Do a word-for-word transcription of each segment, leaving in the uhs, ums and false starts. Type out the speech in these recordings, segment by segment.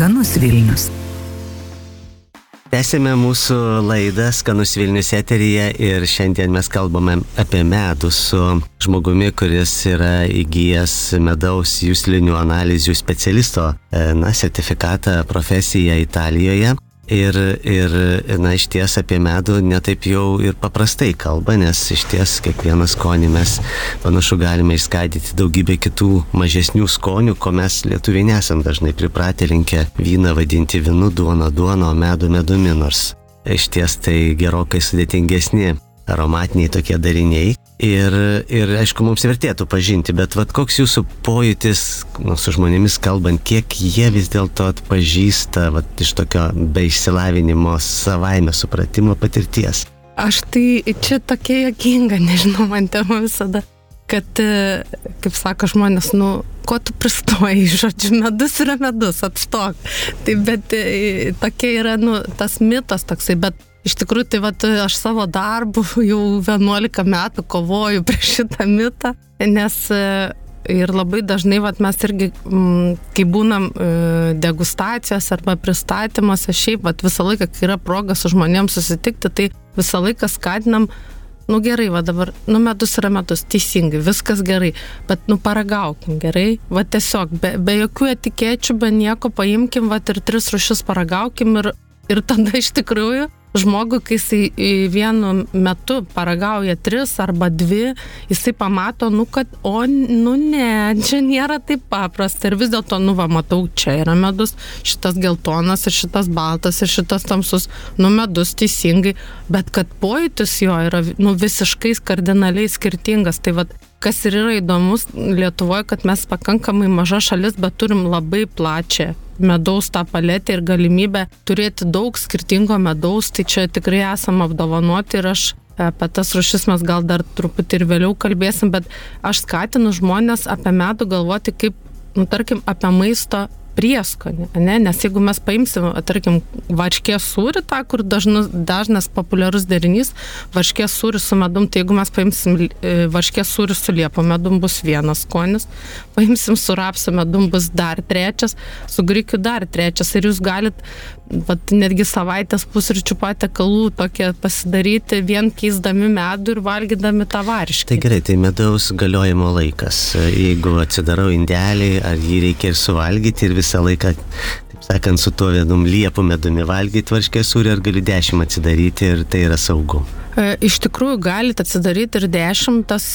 Skanus Vilnius. Tęsime mūsų laidą Skanus Vilnius eteryje ir šiandien mes kalbame apie medų su žmogumi, kuris yra įgijęs medaus juslinių analizių specialisto na, sertifikatą profesiją Italijoje. Ir, ir na, iš ties apie medų netaip jau ir paprastai kalba, nes iš ties kiekvieną skonį mes panašu galime išskaidyti daugybę kitų mažesnių skonių, ko mes lietuviai nesam dažnai pripratę linkę vyną vadinti vynu, duoną duoną, o medų medumi, nors iš ties tai gerokai sudėtingesni aromatiniai tokie dariniai. Ir, ir aišku, mums vertėtų pažinti, bet vat, koks jūsų pojūtis nu, su žmonėmis kalbant, kiek jie vis dėlto atpažįsta vat, iš tokio be išsilavinimo savaime supratimo patirties? Aš tai čia tokia juokinga, nežinau, man tema visada, kad, kaip sako žmonės, nu, ko tu pristoji, žodžiu, medus yra medus, atstok. Tai bet tokia yra, nu, tas mitas toksai, bet iš tikrųjų, tai vat, aš savo darbu jau vienuolika metų kovoju prieš šitą mitą, nes ir labai dažnai vat, mes irgi, kai būnam degustacijos arba pristatymuose, šiaip vat, visą laiką, kai yra proga su žmonėms susitikti, tai visą laiką skatinam, nu gerai, va dabar, nu medus yra medus, teisingai, viskas gerai, bet nu paragaukim, gerai, va tiesiog, be, be jokių etikečių, be nieko, paimkim, va ir tris rūšis paragaukim ir, ir tada iš tikrųjų žmogui, kai jisai vienu metu paragauja tris arba dvi, jisai pamato, nu kad, o, nu ne, čia nėra taip paprasta ir vis dėlto, nu va, matau, čia yra medus, šitas geltonas ir šitas baltas ir šitas tamsus, nu medus teisingai, bet kad pojūtis jo yra, nu visiškai kardinaliai skirtingas, tai va, kas ir yra įdomus Lietuvoje, kad mes pakankamai maža šalis, bet turim labai plačią medaus tą paletę ir galimybę turėti daug skirtingo medaus, tai čia tikrai esam apdovanoti ir aš apie tas rūšis mes gal dar truputį ir vėliau kalbėsim, bet aš skatinu žmonės apie medų galvoti kaip, nu tarkim, apie maisto prieskonį, ne? Nes jeigu mes paimsim, tarkim, varškės sūrį, tą, kur dažnas, dažnas populiarus derinys, varškės sūrį su medum, tai jeigu mes paimsim varškės sūrį su liepo medum, bus vienas skonis, paimsim su rapsų medum, bus dar trečias, su grikiu dar trečias ir jūs galit vat, netgi savaitės pusryčių patiekalų tokie pasidaryti vien keisdami medų ir valgydami tą varškę. Tai gerai, tai medaus galiojimo laikas. Jeigu atsidarau indelį, ar jį reikia ir suvalgyti ir visą laiką, taip sakant, su tuo vienum liepų medumi valgyti varškės sūrį, ar galiu dešimt atsidaryti ir tai yra saugu? Iš tikrųjų, galite atsidaryti ir dešimt, tas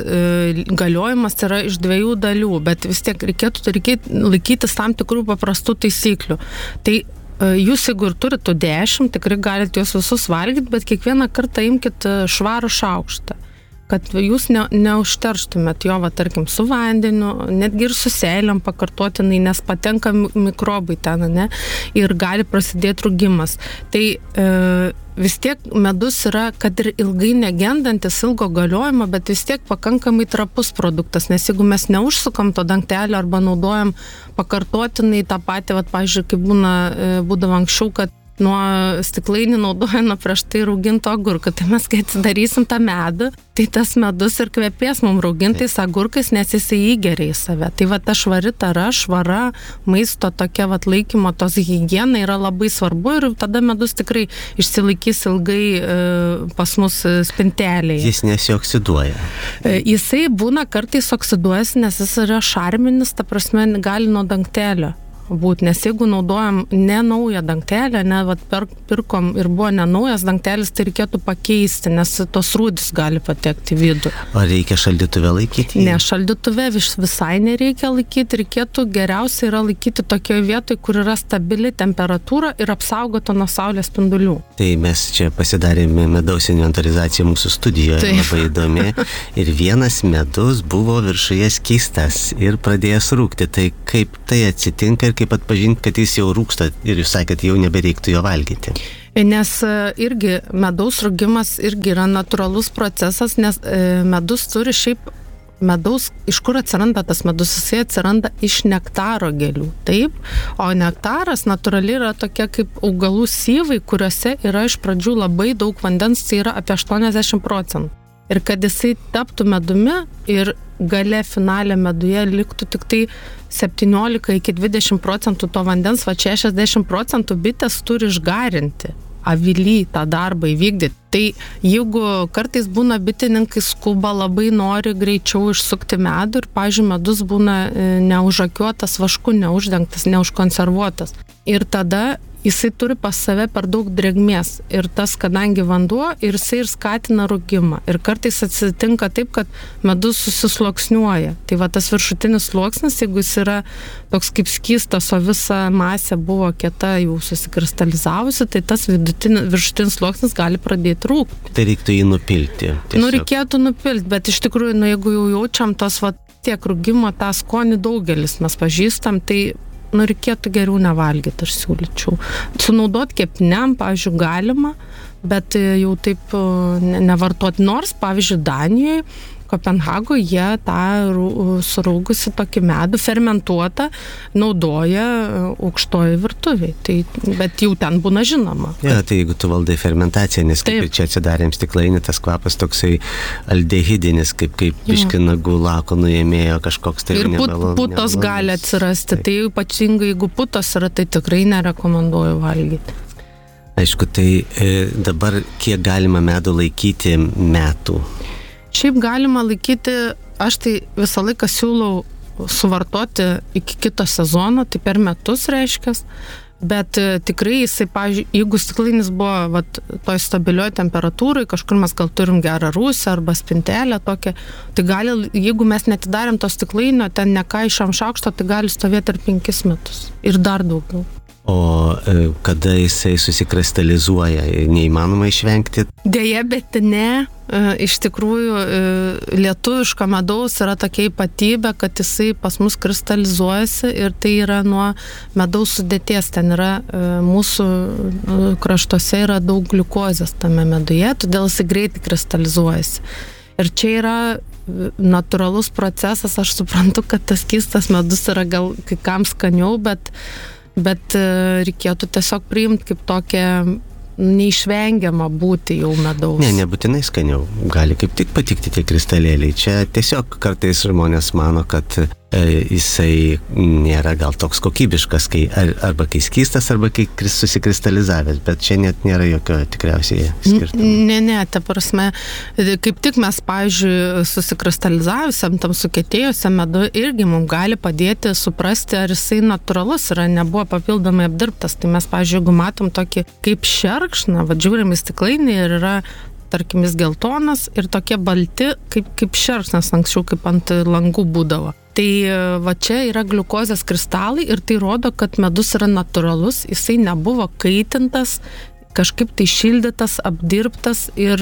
galiojimas yra iš dviejų dalių, bet vis tiek reikėtų, reikėtų laikytis tam tikrų paprastų taisyklių. Tai jūs, jeigu ir turite dešimt, tikrai galite juos visus valgyti, bet kiekvieną kartą imkite švarų šaukštą, kad jūs ne, neužterštumėt jo, va, tarkim, su vandeniu, netgi ir su seiliam pakartotinai, nes patenka mikrobai ten, ne, ir gali prasidėti rūgimas. Tai e, vis tiek medus yra, kad ir ilgai negendantis ilgo galiojimo, bet vis tiek pakankamai trapus produktas, nes jeigu mes neužsukam to dangtelio arba naudojam pakartotinai tą patį, vat, pavyzdžiui, kaip būna, būdavo anksčiau, kad nuo stiklainį naudojame prieš tai rauginto agurką. Tai mes, kai atsidarysim tą medų, tai tas medus ir kvepės mums raugintais agurkais, nes jisai įgeria į save. Tai va ta švari tara, švara, maisto tokia va laikymo, tos higiena yra labai svarbu ir tada medus tikrai išsilaikys ilgai e, pas mus spintelėje. Jis nesioksiduoja. E, jisai būna kartais oksiduojasi, nes jis yra šarminis, ta prasme gali nuo dangtelio būt, nes jeigu naudojam ne naują dangtelę, ne, vat, per, pirkom ir buvo ne naujas dangtelis, tai reikėtų pakeisti, nes tos rūdys gali patekti į vidų. O reikia šaldytuve laikyti? Ne, šaldytuve vis, visai nereikia laikyti, reikėtų geriausia yra laikyti tokioje vietoje, kur yra stabili temperatūra ir apsaugoto nuo saulės spindulių. Tai mes čia pasidarėme medaus inventorizaciją mūsų studijoje, taip. Labai įdomi, ir vienas medus buvo viršuje skystas ir pradėjęs rūgti, tai kaip tai atsitinka ir kaip atpažinti, kad jis jau rūgsta ir jūs sakėt, jau nebereiktų jo valgyti? Nes irgi medaus rūgimas irgi yra natūralus procesas, nes medus turi šiaip medaus, iš kur atsiranda tas medus, jisai atsiranda iš nektaro gėlių, taip, o nektaras natūraliai yra tokia kaip augalų syvai, kuriuose yra iš pradžių labai daug vandens, tai yra apie aštuoniasdešimt procentų. Ir kad jisai taptų medumi ir gale finale meduje liktų tik tai septyniolika iki dvidešimt procentų to vandens, va šešiasdešimt procentų bitės turi išgarinti, avily tą darbą įvykdyti. Tai jeigu kartais būna bitininkai skuba, labai nori greičiau išsukti medų ir, pavyzdžiui, medus būna neužakiuotas vašku, neuždengtas, neužkonservuotas. Ir tada jisai turi pas save per daug drėgmės ir tas, kadangi vanduo, ir jisai ir skatina rūgimą. Ir kartais atsitinka taip, kad medus susisluoksniuoja. Tai va tas viršutinis sluoksnis, jeigu jis yra toks kaip skystas, o visa masė buvo kieta, jau susikristalizavusi, tai tas viršutinis sluoksnis gali pradėti rūgti. Tai reiktų jį nupilti. Tiesiog. Nu, reikėtų nupilti, bet iš tikrųjų, nu, jeigu jau jaučiam tos va tiek rūgimo, tą skonį daugelis mes pažįstam, tai nu, reikėtų geriau nevalgyti, aš siūlyčiau. Sunaudot kepiniam, pavyzdžiui, galima, bet jau taip nevartoti. Nors, pavyzdžiui, Danijoje, Kopenhagoje jie tą suraugusi tokį medų fermentuotą naudoja aukštoji virtuviai. Tai, bet jau ten būna žinoma. Ja, tai jeigu tu valdai fermentaciją, nes kaip ir čia atsidarėm stiklainį, tas kvapas toksai aldehidinis, kaip, kaip biški nagų lako nuėmėjo kažkoks tai ir put, nemalonus. Ir putos gali atsirasti. Tai, tai ypatingai, jeigu putos yra, tai tikrai nerekomenduoju valgyti. Aišku, tai e, dabar kiek galima medų laikyti metų? Šiaip galima laikyti, aš tai visą laiką siūlau suvartoti iki kito sezono, tai per metus reiškia, bet tikrai jisai, pavyzdžiui, jeigu stiklainis buvo vat, toj stabilioj temperatūrai, kažkur mes gal turim gerą rūsį arba spintelę tokią, tai gali, jeigu mes netidarėm to stiklainio, ten nekaišam šaukšto, tai gali stovėti ir penkis metus ir dar daugiau. O kada jisai susikristalizuoja, neįmanoma išvengti? Deja, bet ne. Iš tikrųjų, lietuviško medaus yra tokia ypatybė, kad jisai pas mus kristalizuojasi ir tai yra nuo medaus sudėties. Ten yra, mūsų kraštuose yra daug gliukozės tame meduje, todėl jisai greitai kristalizuojasi. Ir čia yra natūralus procesas, aš suprantu, kad tas skystas medus yra gal kai kam skaniau, bet bet reikėtų tiesiog priimti kaip tokią neišvengiamą būti jau medaus. Ne, nebūtinai skaniau. Gali kaip tik patikti tie kristalėliai. Čia tiesiog kartais žmonės mano, kad e, jisai nėra gal toks kokybiškas, kai, ar, arba kai skystas, arba kai susikristalizavęs, bet čia net nėra jokio tikriausiai skirtumo. Ne, ne, ta prasme, kaip tik mes, pavyzdžiui, susikristalizavusiam, tam sukėtėjusiam medu irgi mums gali padėti suprasti, ar jisai natūralus yra, nebuvo papildomai apdirbtas. Tai mes, pavyzdžiui, jeigu matom tokį kaip šerkšną, vadžiūrim į stiklainį ir yra, tarkim, jis geltonas ir tokie balti, kaip, kaip šerkšnas anksčiau, kaip ant langų būdavo. Tai va čia yra gliukozės kristalai ir tai rodo, kad medus yra natūralus, jisai nebuvo kaitintas, kažkaip tai šildytas, apdirbtas ir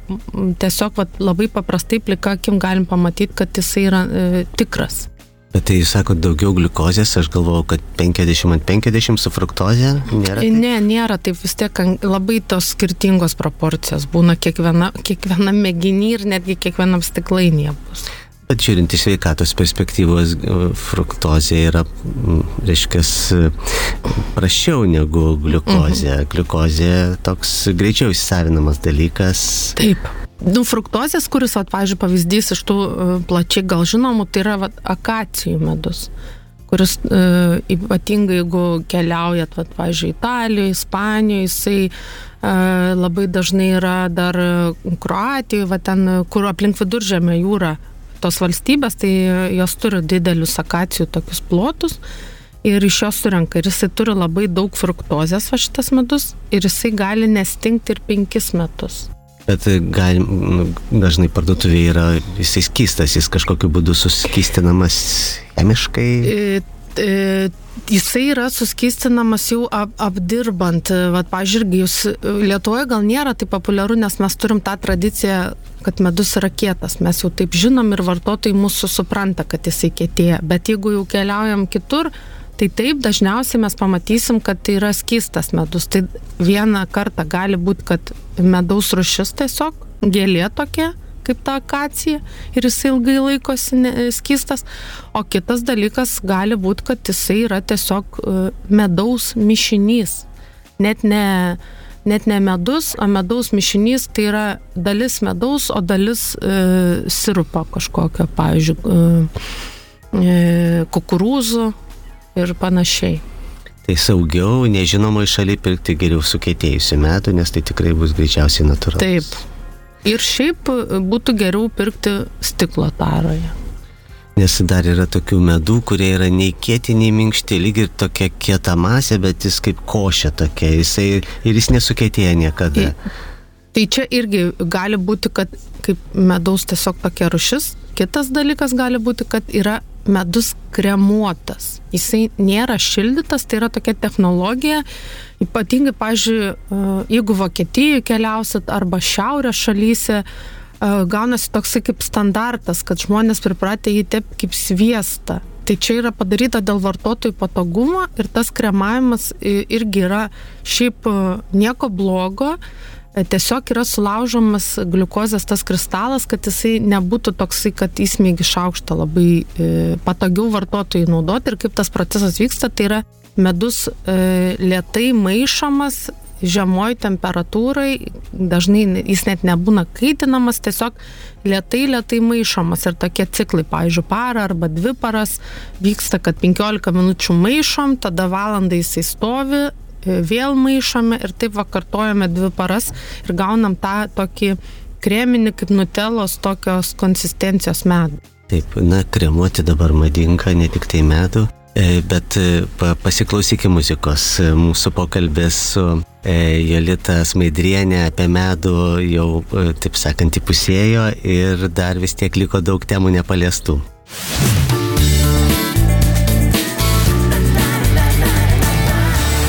tiesiog va, labai paprastai plika akim galim pamatyti, kad jisai yra e, tikras. Bet tai jūs sakot daugiau gliukozės, aš galvojau, kad penkiasdešimt ant penkiasdešimt su fruktozė nėra? Taip? Ne, nėra, taip vis tiek labai tos skirtingos proporcijos būna kiekviena, kiekviena mėginį ir netgi kiekvienam stiklainyje bus. Bet žiūrint iš sveikatos perspektyvos, fruktozė yra, reiškia, prasčiau negu gliukozė. Mhm. Gliukozė toks greičiau įsisavinamas dalykas. Taip. Nu, fruktozės, kuris, vat, pavyzdžiui, pavyzdys iš tų plačiai gal žinomų, tai yra vat, akacijų medus, kuris e, ypatingai, jeigu keliaujat, vat, pavyzdžiui, Italijoje, Ispanijoje, jisai e, labai dažnai yra dar Kroatijoje, vat, ten, kur aplink Viduržemio jūrą tos valstybės, tai jos turi didelius akacijų tokius plotus ir iš jos surenka. Ir jisai turi labai daug fruktozės, va šitas medus, ir jisai gali nestingti ir penkis metus. Bet galim, nu, dažnai parduotuvėje yra jisai skystas, jis kažkokiu būdu suskystinamas chemiškai. E, e, jisai yra suskystinamas jau ap, apdirbant. Vat, pažiūrėk, jūs Lietuvoje gal nėra tai populiaru, nes mes turim tą tradiciją, kad medus yra kietas. Mes jau taip žinom ir vartotojai mūsų supranta, kad jisai kietėja. Bet jeigu jau keliaujam kitur, tai taip, dažniausiai mes pamatysim, kad tai yra skystas medus. Tai vieną kartą gali būti, kad medaus rūšis tiesiog, gėlė tokia, kaip ta akacija, ir jisai ilgai laikosi skystas. O kitas dalykas gali būti, kad jisai yra tiesiog medaus mišinys. Net ne, net ne medus, o medaus mišinys, tai yra dalis medaus, o dalis e, sirupo kažkokio, pavyzdžiui, e, kukurūzų ir panašiai. Tai saugiau, nežinomoje šalyje pirkti geriau sukietėjusių medų, nes tai tikrai bus greičiausiai natūralus. Taip. Ir šiaip būtų geriau pirkti stiklo taroje. Nes dar yra tokių medų, kurie yra nei kieti, nei minkšti, lyg ir tokia kieta masė, bet jis kaip košė tokia, jisai, ir jis nesukietėja niekada. Tai čia irgi gali būti, kad kaip medaus tiesiog tokia rūšis. Kitas dalykas gali būti, kad yra medus kremuotas. Jisai nėra šildytas, tai yra tokia technologija. Ypatingai, pavyzdžiui, jeigu Vokietijoje keliausit arba šiaurės šalyse, gaunasi toksai kaip standartas, kad žmonės pripratę jį tepti kaip sviestą. Tai čia yra padaryta dėl vartotojų patogumo ir tas kremavimas irgi yra šiaip nieko blogo. Tiesiog yra sulaužomas gliukozės tas kristalas, kad jisai nebūtų toksai, kad įsmeigi šaukštą labai e, patogiau vartotojai naudoti. Ir kaip tas procesas vyksta, tai yra medus e, lėtai maišomas žemoj temperatūrai, dažnai jis net nebūna kaitinamas, tiesiog lėtai, lėtai maišomas. Ir tokie ciklai, pavyzdžiui, parą arba dvi paras vyksta, kad penkiolika minučių maišom, tada valandą jisai stovi, vėl maišome ir taip vakartojame dvi paras ir gaunam tą tokį kreminį kaip nutelos tokios konsistencijos medų. Taip, na, kremuoti dabar madinga, ne tik tai medų, bet pasiklausykime muzikos. Mūsų pokalbės su Jolita Smaidrienė apie medų jau, taip sakant, įpusėjo ir dar vis tiek liko daug temų nepaliestų.